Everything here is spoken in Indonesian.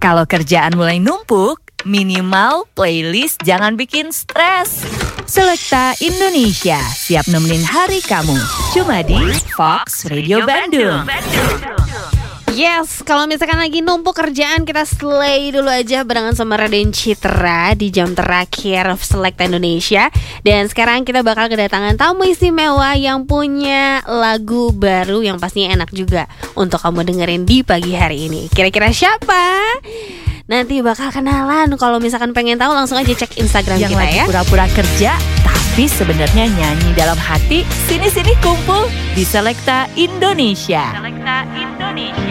Kalau kerjaan mulai numpuk, minimal playlist jangan bikin stres. Selecta Indonesia, siap nemenin hari kamu. Cuma di Fox Radio Bandung. Yes, kalau misalkan lagi numpuk kerjaan, kita slay dulu aja barengan sama Raden Citra di jam terakhir Selecta Indonesia. Dan sekarang kita bakal kedatangan tamu istimewa yang punya lagu baru yang pastinya enak juga untuk kamu dengerin di pagi hari ini. Kira-kira siapa? Nanti bakal kenalan. Kalau misalkan pengen tahu, langsung aja cek Instagram yang kita lagi ya. pura-pura kerja, tapi sebenarnya nyanyi dalam hati. Sini-sini kumpul di Selecta Indonesia. Selecta Indonesia.